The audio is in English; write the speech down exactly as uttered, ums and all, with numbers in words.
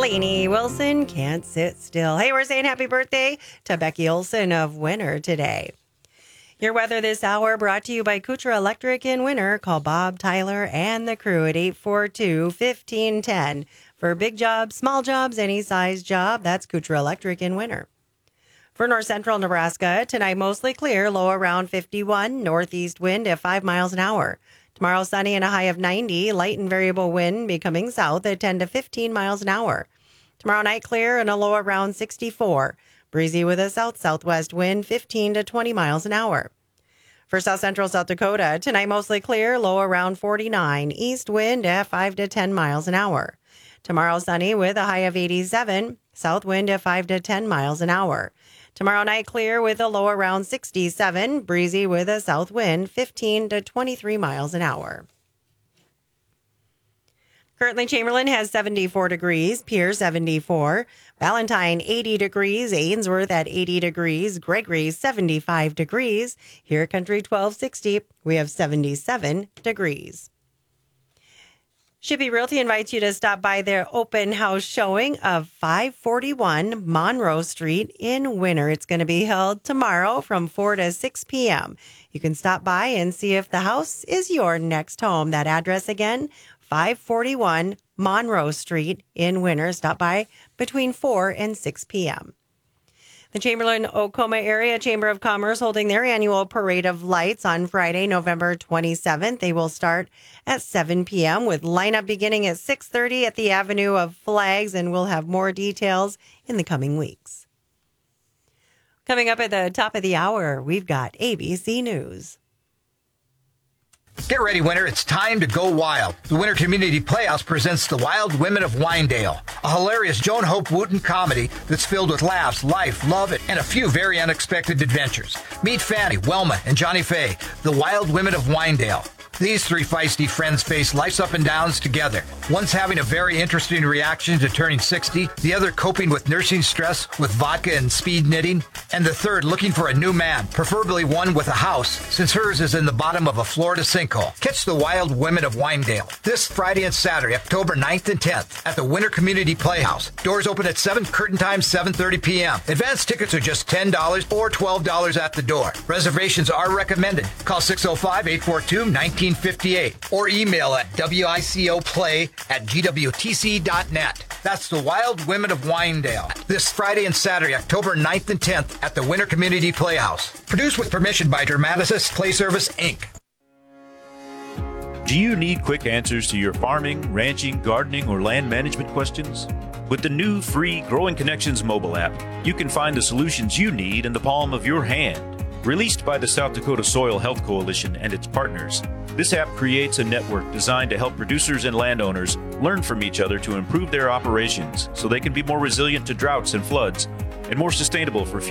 Lainey Wilson can't sit still. Hey, we're saying happy birthday to Becky Olson of Winter today. Your weather this hour brought to you by Kutra Electric in Winter. Call Bob, Tyler, and the crew at eight four two, one five one zero. For big jobs, small jobs, any size job, that's Kutra Electric in Winter. For north central Nebraska, tonight mostly clear, low around fifty-one, northeast wind at five miles an hour. Tomorrow sunny and a high of ninety, light and variable wind becoming south at ten to fifteen miles an hour. Tomorrow night clear and a low around sixty-four. Breezy with a south-southwest wind fifteen to twenty miles an hour. For south central South Dakota, tonight mostly clear, low around forty-nine. East wind at five to ten miles an hour. Tomorrow sunny with a high of eighty-seven. South wind at five to ten miles an hour. Tomorrow night clear with a low around sixty-seven. Breezy with a south wind fifteen to twenty-three miles an hour. Currently, Chamberlain has seventy-four degrees, Pierre seventy-four, Valentine eighty degrees, Ainsworth at eighty degrees, Gregory seventy-five degrees. Here at Country twelve sixty, we have seventy-seven degrees. Shippey Realty invites you to stop by their open house showing of five forty-one Monroe Street in Winter. It's going to be held tomorrow from four to six p.m. You can stop by and see if the house is your next home. That address again, five forty-one Monroe Street in Winter. Stop by between four and six p.m. The Chamberlain-Oklahoma Area Chamber of Commerce holding their annual Parade of Lights on Friday, November twenty-seventh. They will start at seven p.m. with lineup beginning at six thirty at the Avenue of Flags, and we'll have more details in the coming weeks. Coming up at the top of the hour, we've got A B C News. Get ready, Winter. It's time to go wild. The Winter Community Playhouse presents The Wild Women of Winedale, a hilarious Joan Hope Wooten comedy that's filled with laughs, life, love, and a few very unexpected adventures. Meet Fanny, Welma, and Johnny Faye, the Wild Women of Winedale. These three feisty friends face life's up and downs together. One's having a very interesting reaction to turning sixty, the other coping with nursing stress with vodka and speed knitting, and the third looking for a new man, preferably one with a house, since hers is in the bottom of a Florida sinkhole. Catch the Wild Women of Winedale this Friday and Saturday, October ninth and tenth, at the Winter Community Playhouse. Doors open at seven, curtain time seven thirty p.m. Advance tickets are just ten dollars or twelve dollars at the door. Reservations are recommended. Call six oh five, eight four two, one nine five eight or email at wicoplay at g w t c dot net. That's the Wild Women of Winedale. This Friday and Saturday, October ninth and tenth at the Winter Community Playhouse. Produced with permission by Dramaticist Play Service, Incorporated. Do you need quick answers to your farming, ranching, gardening, or land management questions? With the new free Growing Connections mobile app, you can find the solutions you need in the palm of your hand. Released by the South Dakota Soil Health Coalition and its partners, this app creates a network designed to help producers and landowners learn from each other to improve their operations so they can be more resilient to droughts and floods and more sustainable for future